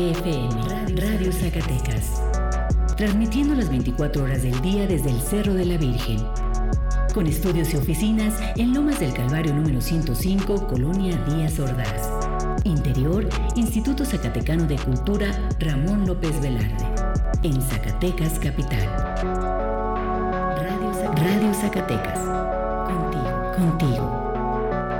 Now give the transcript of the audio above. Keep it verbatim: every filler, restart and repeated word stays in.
F M, Radio Zacatecas, transmitiendo las veinticuatro horas del día desde el Cerro de la Virgen, con estudios y oficinas en Lomas del Calvario número ciento cinco, Colonia Díaz Ordaz. Interior, Instituto Zacatecano de Cultura Ramón López Velarde, en Zacatecas Capital. Radio Zacatecas, Radio Zacatecas. Contigo, contigo.